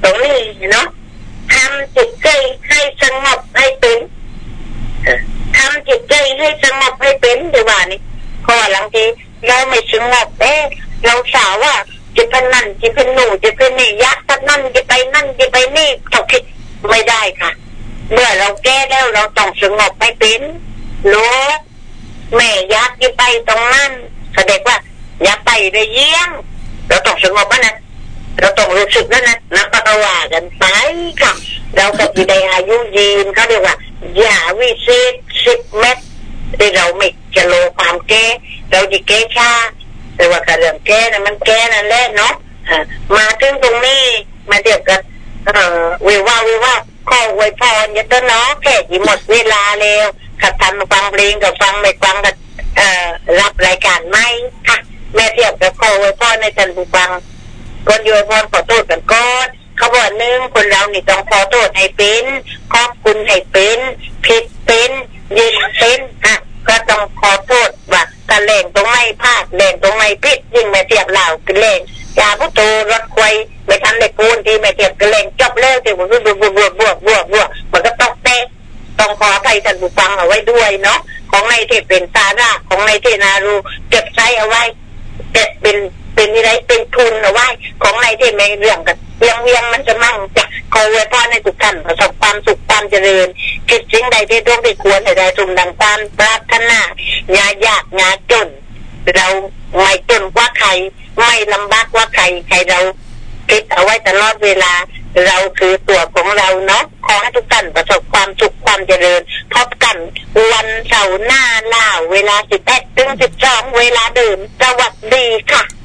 รงนี้เนาะทำจิตใจให้สงบให้เป็นทำจิตใจให้สงบให้เป็นดีกว่านี่เพราะหลังทีเราไม่สงบเราสาวว่าจะเป็นนั่นจะเป็นหนูจะเป็นนี่ยักษ์นั่นจะไปนั่นจะไปนี่ต้องคิดไม่ได้ค่ะเมื่อเราแก้แล้วเราต้องสงบให้เป็นรู้แม่ยักษ์จะไปตรงนั้นแสดงว่าอย่าไปเลยเยี่ยงเราต้องสงบนะเราต้องรู้สึกแล้วนะนักปว่ากันไปค่ะเราก็จะได้อายุยืนเขาเรียกว่าอย่าวิเศษ10 เมตรที่เราไม่จะโลความแก้เราจะแก้ช้าแต่ว่าการเรื่องแก้นะมันแก้นั่นแหละเนาะมาถึงตรงนี้มาเดี๋ยวกันวิวว่าขอไว้พรอย่าต้นเนาะแค่ที่หมดเวลาแล้วกับทำฟังเพลงกับฟังไม่ฟังกับรับรายการไม่ค่ะแม่เทียบกับขอไว้พรในท่านผู้ฟังคนอยู่พรขอโทษกันก่อนเขาบอกนึงคนเรานี่ต้องขอโทษให้เป็นขอบคุณให้เป็นผิดเป็นยืนเป็นก็ต้องขอโทษว่าการเล่นตรงไม่พลาดเล่นตรงไม่ผิดยิ่งแม่เทียบเหล่ากันเล่นยาพุทโธรถควายไม่ทันได้ปูนที่แม่เทียบกันเล่นจบแล้วที่ผมบวกมันก็ต้องเตะต้องขอไปท่านผู้ฟังเอาไว้ด้วยเนาะของในที่เป็นสาระของในที่นารู้เก็บใช้เอาไว้เก็บเป็นอะไรเป็นทุนเอาไว้ของในที่ไม่เรื่องกันเวียงมันจะมั่งจะขอไว้พ่อในทุกท่านประสบความสุขความเจริญคิดสิ่งใดที่ต้องได้ควรให้ได้สมดังความปรารถนาอย่ายากอย่าจนเราไม่จนกว่าใครไม่ลำบากกว่าใครเราคิดเอาไว้ตลอดเวลาเราคือตัวของเราเนาะขอให้ทุกท่านประสบความสุขความเจริญพบกันวันเสาร์หน้าล่าเวลา 11 ถึง 12 เวลาเดิมสวัสดีค่ะ